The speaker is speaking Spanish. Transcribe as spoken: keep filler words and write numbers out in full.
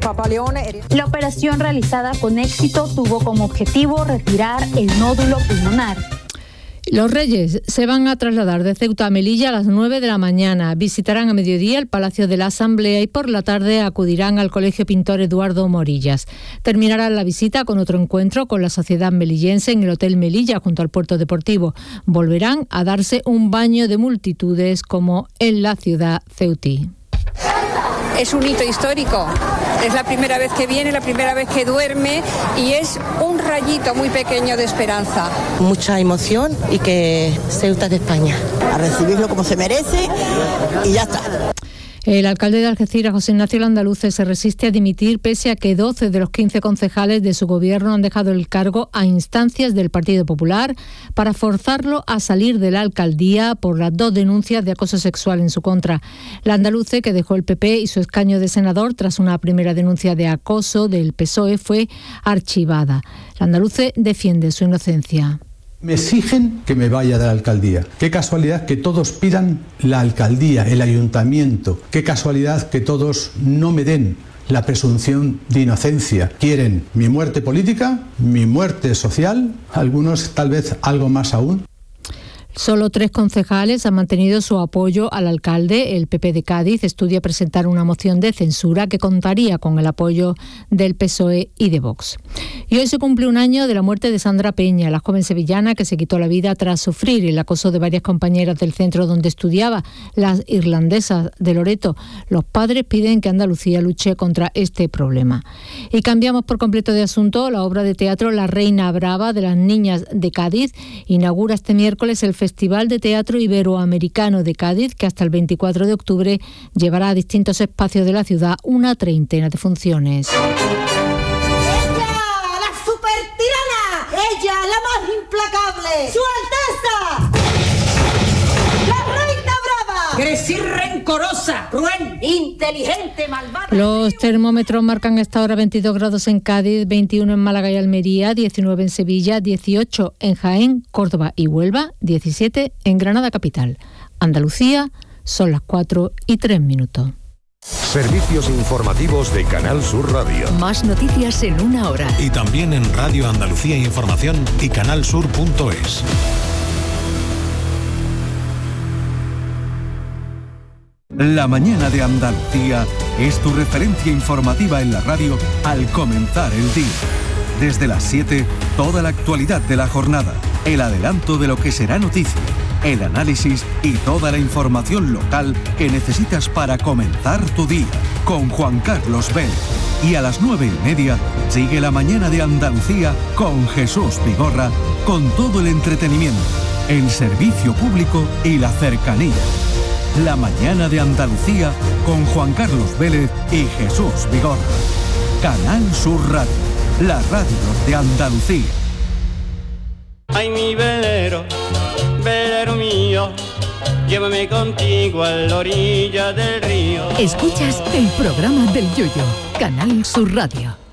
La operación realizada con éxito tuvo como objetivo retirar el nódulo pulmonar. Los Reyes se van a trasladar de Ceuta a Melilla a las nueve de la mañana. Visitarán a mediodía el Palacio de la Asamblea y por la tarde acudirán al Colegio Pintor Eduardo Morillas. Terminarán la visita con otro encuentro con la sociedad melillense en el Hotel Melilla junto al Puerto Deportivo. Volverán a darse un baño de multitudes como en la ciudad ceutí. Es un hito histórico, es la primera vez que viene, la primera vez que duerme y es un rayito muy pequeño de esperanza. Mucha emoción y que Ceuta es de España. A recibirlo como se merece y ya está. El alcalde de Algeciras, José Ignacio Landaluce, se resiste a dimitir pese a que doce de los quince concejales de su gobierno han dejado el cargo a instancias del Partido Popular para forzarlo a salir de la alcaldía por las dos denuncias de acoso sexual en su contra. Landaluce, que dejó el P P y su escaño de senador tras una primera denuncia de acoso del P S O E, fue archivada. Landaluce defiende su inocencia. Me exigen que me vaya de la alcaldía. Qué casualidad que todos pidan la alcaldía, el ayuntamiento. Qué casualidad que todos no me den la presunción de inocencia. Quieren mi muerte política, mi muerte social, algunos tal vez algo más aún. Solo tres concejales han mantenido su apoyo al alcalde. El P P de Cádiz estudia presentar una moción de censura que contaría con el apoyo del P S O E y de Vox. Y hoy se cumple un año de la muerte de Sandra Peña, la joven sevillana que se quitó la vida tras sufrir el acoso de varias compañeras del centro donde estudiaba, las irlandesas de Loreto. Los padres piden que Andalucía luche contra este problema. Y cambiamos por completo de asunto. La obra de teatro La Reina Brava de las Niñas de Cádiz inaugura este miércoles el Festival de Teatro Iberoamericano de Cádiz, que hasta el veinticuatro de octubre llevará a distintos espacios de la ciudad una treintena de funciones. ¡Ella, la supertirana! ¡Ella, la más implacable! ¡Su Alteza! ¡La Reina Brava! ¡Grecy rencorosa, cruel, inteligente, malvada! Los termómetros marcan hasta ahora veintidós grados en Cádiz, veintiuno en Málaga y Almería, diecinueve en Sevilla, dieciocho en Jaén, Córdoba y Huelva, diecisiete en Granada capital. Andalucía, son las cuatro y tres minutos. Servicios informativos de Canal Sur Radio. Más noticias en una hora. Y también en Radio Andalucía Información y canalsur punto es. La mañana de Andalucía es tu referencia informativa en la radio al comenzar el día. Desde las siete, toda la actualidad de la jornada, el adelanto de lo que será noticia, el análisis y toda la información local que necesitas para comenzar tu día. Con Juan Carlos Vélez. Y a las nueve y media, sigue la mañana de Andalucía con Jesús Vigorra, con todo el entretenimiento, el servicio público y la cercanía. La mañana de Andalucía con Juan Carlos Vélez y Jesús Vigorra. Canal Sur Radio, la radio de Andalucía. Ay, mi velero, velero mío, llévame contigo a la orilla del río. Escuchas el programa del Yoyo, Canal Sur Radio.